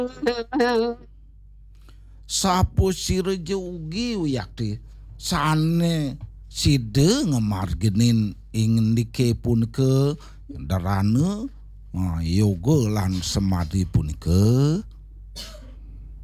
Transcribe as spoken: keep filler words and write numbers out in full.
Sapu sireje ugi uyakti sane side ngemargenin ingin dike punike darane yoga lan semadi punike